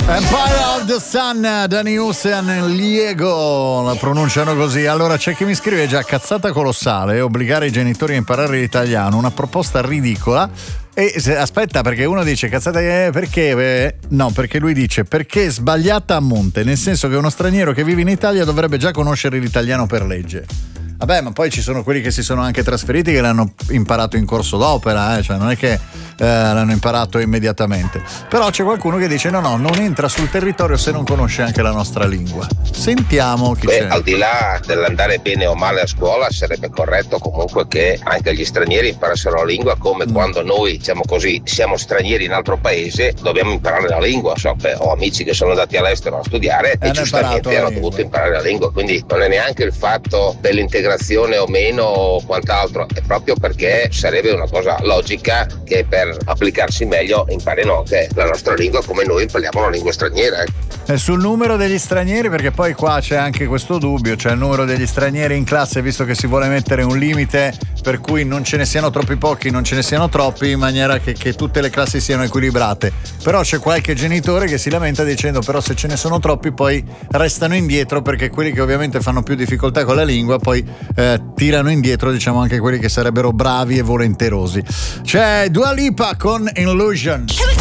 Empire of the Sun, Danny Hussein, Liego, la pronunciano così. Allora c'è chi mi scrive già: cazzata colossale, obbligare i genitori a imparare l'italiano, una proposta ridicola. E aspetta, perché uno dice cazzata perché? No, perché lui dice perché è sbagliata a monte, nel senso che uno straniero che vive in Italia dovrebbe già conoscere l'italiano per legge. Vabbè, ma poi ci sono quelli che si sono anche trasferiti che l'hanno imparato in corso d'opera, cioè non è che l'hanno imparato immediatamente. Però c'è qualcuno che dice no, non entra sul territorio se non conosce anche la nostra lingua. Sentiamo chi c'è. Al di là dell'andare bene o male a scuola, sarebbe corretto comunque che anche gli stranieri imparassero la lingua, come quando noi, diciamo così, siamo stranieri in altro paese, dobbiamo imparare la lingua. Ho amici che sono andati all'estero a studiare e giustamente hanno dovuto imparare la lingua, quindi non è neanche il fatto dell'integrazione o meno o quant'altro, è proprio perché sarebbe una cosa logica che per applicarsi meglio imparino anche la nostra lingua come noi impariamo una lingua straniera. E sul numero degli stranieri, perché poi qua c'è anche questo dubbio, cioè il numero degli stranieri in classe, visto che si vuole mettere un limite per cui non ce ne siano troppi pochi, non ce ne siano troppi, in maniera che tutte le classi siano equilibrate. Però c'è qualche genitore che si lamenta dicendo però se ce ne sono troppi poi restano indietro, perché quelli che ovviamente fanno più difficoltà con la lingua poi tirano indietro, diciamo, anche quelli che sarebbero bravi e volenterosi. C'è Dua Lipa con Illusion.